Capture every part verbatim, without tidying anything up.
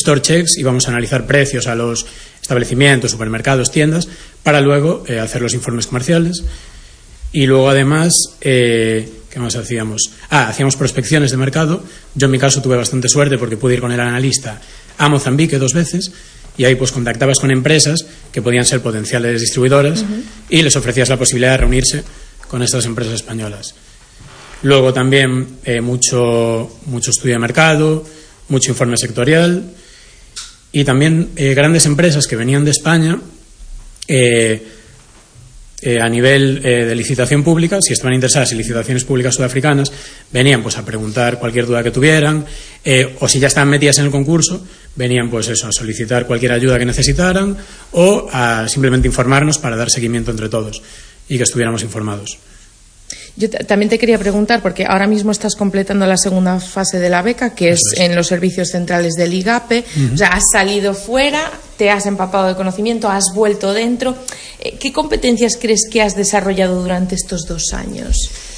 store checks, íbamos a analizar precios a los establecimientos, supermercados, tiendas, para luego eh, hacer los informes comerciales. Y luego además, eh, ¿qué más hacíamos? Ah, hacíamos prospecciones de mercado. Yo en mi caso tuve bastante suerte porque pude ir con el analista a Mozambique dos veces y ahí pues contactabas con empresas que podían ser potenciales distribuidoras uh-huh. y les ofrecías la posibilidad de reunirse con estas empresas españolas. Luego también eh, mucho, mucho estudio de mercado, mucho informe sectorial y también eh, grandes empresas que venían de España eh, eh, a nivel eh, de licitación pública, si estaban interesadas en licitaciones públicas sudafricanas, venían pues a preguntar cualquier duda que tuvieran eh, o si ya estaban metidas en el concurso, venían pues eso, a solicitar cualquier ayuda que necesitaran o a simplemente informarnos para dar seguimiento entre todos y que estuviéramos informados. Yo t- también te quería preguntar, porque ahora mismo estás completando la segunda fase de la beca, que es, es en los servicios centrales del IGAPE. Uh-huh. O sea, has salido fuera, te has empapado de conocimiento, has vuelto dentro. ¿Qué competencias crees que has desarrollado durante estos dos años?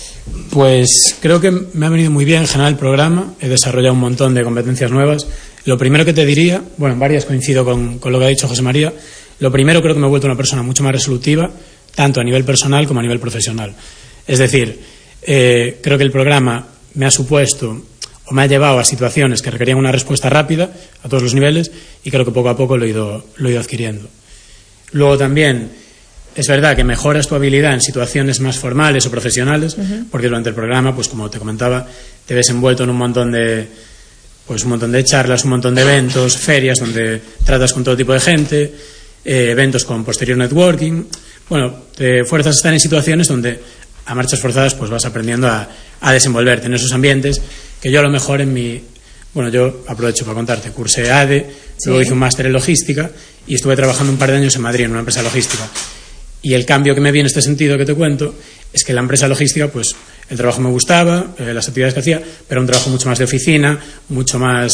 Pues creo que me ha venido muy bien en general el programa. He desarrollado un montón de competencias nuevas. Lo primero que te diría, bueno, en varias coincido con, con lo que ha dicho José María. Lo primero, creo que me he vuelto una persona mucho más resolutiva, tanto a nivel personal como a nivel profesional. Es decir, eh, creo que el programa me ha supuesto o me ha llevado a situaciones que requerían una respuesta rápida a todos los niveles y creo que poco a poco lo he ido, lo he ido adquiriendo. Luego también es verdad que mejoras tu habilidad en situaciones más formales o profesionales, uh-huh. porque durante el programa, pues como te comentaba, te ves envuelto en un montón de pues un montón de charlas, un montón de eventos, ferias donde tratas con todo tipo de gente, eh, eventos con posterior networking. Bueno, te fuerzas a estar en situaciones donde a marchas forzadas pues vas aprendiendo a, a desenvolverte en esos ambientes que yo a lo mejor en mi... Bueno, yo aprovecho para contarte, cursé A D E, sí. Luego hice un máster en logística y estuve trabajando un par de años en Madrid en una empresa logística. Y el cambio que me vi en este sentido que te cuento es que la empresa logística, pues el trabajo me gustaba, eh, las actividades que hacía, pero un trabajo mucho más de oficina, mucho más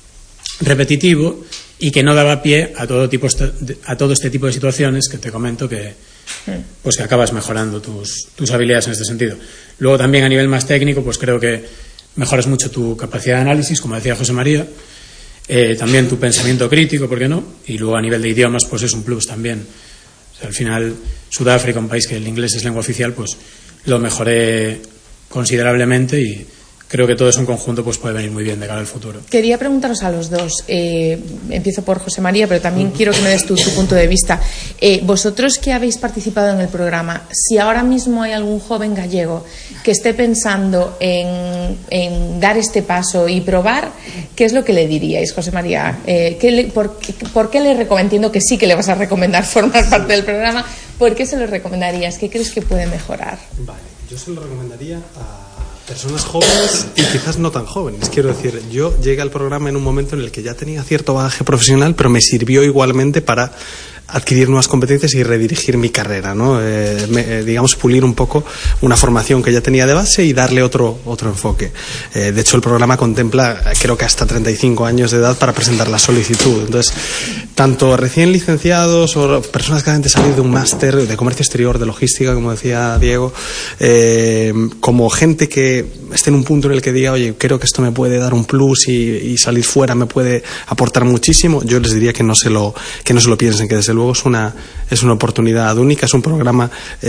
repetitivo y que no daba pie a todo tipo a todo este tipo de situaciones que te comento que pues que acabas mejorando tus, tus habilidades en este sentido. Luego también a nivel más técnico pues creo que mejoras mucho tu capacidad de análisis, como decía José María, eh, también tu pensamiento crítico, ¿por qué no? Y luego a nivel de idiomas pues es un plus también. O sea, al final Sudáfrica, un país que el inglés es lengua oficial, pues lo mejoré considerablemente y creo que todo eso en conjunto pues puede venir muy bien de cara al futuro. Quería preguntaros a los dos, eh, empiezo por José María, pero también quiero que me des tu, tu punto de vista. Eh, vosotros que habéis participado en el programa, si ahora mismo hay algún joven gallego que esté pensando en, en dar este paso y probar, ¿qué es lo que le diríais, José María? Eh, ¿qué le, por, ¿Por qué le recomendarías? Entiendo que sí que le vas a recomendar formar parte del programa. ¿Por qué se lo recomendarías? ¿Qué crees que puede mejorar? Vale, yo se lo recomendaría a personas jóvenes y quizás no tan jóvenes. Quiero decir, yo llegué al programa en un momento en el que ya tenía cierto bagaje profesional, pero me sirvió igualmente para adquirir nuevas competencias y redirigir mi carrera, ¿no? Eh, me, eh, digamos, pulir un poco una formación que ya tenía de base y darle otro, otro enfoque. Eh, de hecho, el programa contempla, creo que hasta treinta y cinco años de edad para presentar la solicitud. Entonces, tanto recién licenciados o personas que acaban de salir de un máster de comercio exterior, de logística, como decía Diego, eh, como gente que esté en un punto en el que diga, oye, creo que esto me puede dar un plus y, y salir fuera me puede aportar muchísimo, yo les diría que no se lo, que no se lo piensen, que desde luego es una, es una oportunidad única, es un programa,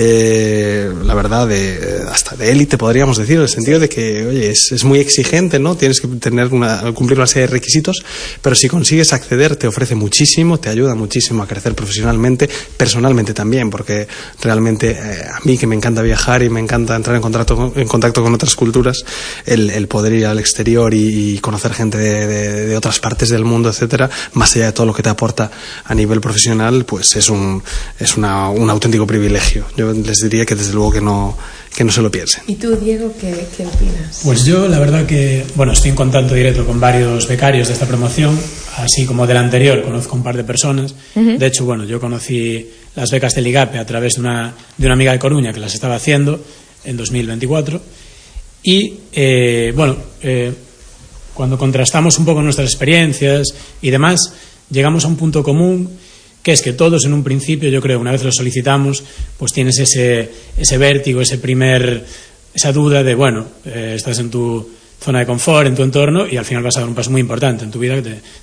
eh, la verdad, de, hasta de élite, podríamos decir, en el sentido de que, oye, es, es muy exigente, ¿no? Tienes que tener una, cumplir una serie de requisitos, pero si consigues acceder, te ofrece muchísimo, te ayuda muchísimo a crecer profesionalmente, personalmente también, porque realmente eh, a mí que me encanta viajar y me encanta entrar en contacto, en contacto con otras culturas, el, el poder ir al exterior y, y conocer gente de, de, de otras partes del mundo, etcétera, más allá de todo lo que te aporta a nivel profesional, pues es un es una, un auténtico privilegio. Yo les diría que desde luego que no que no se lo piensen. ¿Y tú, Diego, qué, qué opinas? Pues yo la verdad que, bueno, estoy en contacto directo con varios becarios de esta promoción, así como del anterior conozco un par de personas. Uh-huh. De hecho, bueno, yo conocí las becas del IGAPE a través de una, de una amiga de Coruña que las estaba haciendo en dos mil veinticuatro y, eh, bueno, eh, cuando contrastamos un poco nuestras experiencias y demás, llegamos a un punto común, que es que todos en un principio, yo creo, una vez lo solicitamos, pues tienes ese, ese vértigo, ese primer, esa duda de, bueno, eh, estás en tu zona de confort, en tu entorno, y al final vas a dar un paso muy importante en tu vida que te,